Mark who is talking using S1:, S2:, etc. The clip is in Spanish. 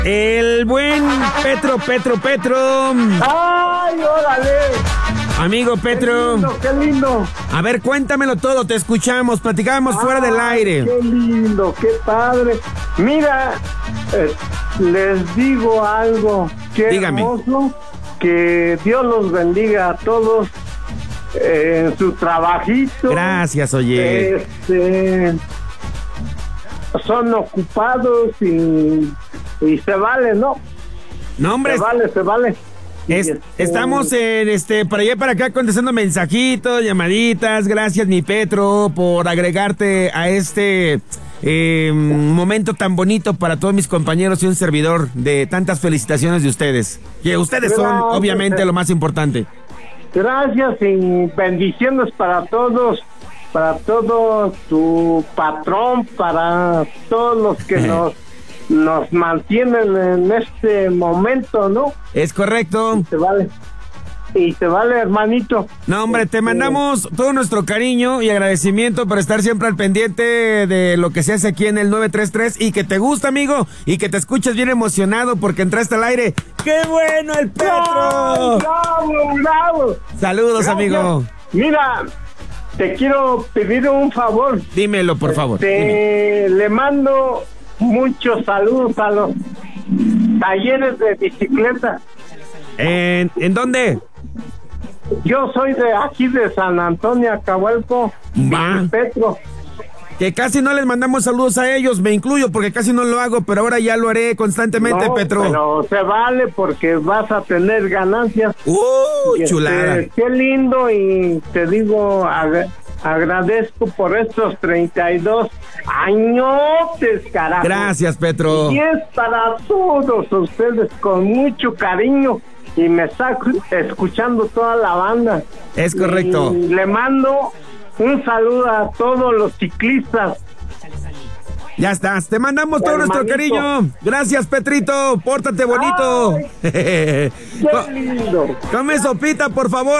S1: El buen Petro.
S2: ¡Ay, órale!
S1: Amigo Petro.
S2: Qué lindo.
S1: A ver, cuéntamelo todo, te escuchamos, platicábamos fuera del aire.
S2: Qué lindo, qué padre. Mira, les digo algo. Qué
S1: Dígame.
S2: hermoso. Que Dios los bendiga a todos en su trabajito.
S1: Gracias, oye.
S2: Son ocupados y se vale, ¿no?
S1: No, hombre.
S2: Se vale.
S1: Estamos para allá y para acá contestando mensajitos, llamaditas. Gracias, mi Petro, por agregarte a este momento tan bonito para todos mis compañeros y un servidor. De tantas felicitaciones de ustedes. Que ustedes son, obviamente, lo más importante.
S2: Gracias y bendiciones para todos. Para todo tu patrón, para todos los que nos mantienen en este momento, ¿no?
S1: Es correcto.
S2: Y te vale, hermanito.
S1: No, hombre, te mandamos todo nuestro cariño y agradecimiento por estar siempre al pendiente de lo que se hace aquí en el 933 y que te gusta, amigo, y que te escuches bien emocionado porque entraste al aire. ¡Qué bueno el Petro!
S2: ¡Bravo!
S1: Saludos, gracias, amigo.
S2: Mira, te quiero pedir un favor.
S1: Dímelo, por favor.
S2: Le mando muchos saludos a los talleres de bicicleta.
S1: ¿En dónde?
S2: Yo soy de aquí de San Antonio, Acahualco, Petro.
S1: Que casi no les mandamos saludos a ellos, me incluyo porque casi no lo hago, pero ahora ya lo haré constantemente, Petro.
S2: Pero se vale porque vas a tener ganancias.
S1: Chulada.
S2: Qué lindo y te digo, agradezco por estos 32 añotes, carajo.
S1: Gracias, Petro.
S2: Y es para todos ustedes con mucho cariño. Y me está escuchando toda la banda.
S1: Es correcto.
S2: Y le mando un saludo a todos los ciclistas.
S1: Ya estás, te mandamos todo nuestro cariño. Gracias, Petrito, pórtate bonito.
S2: Ay, qué lindo.
S1: Come sopita, por favor.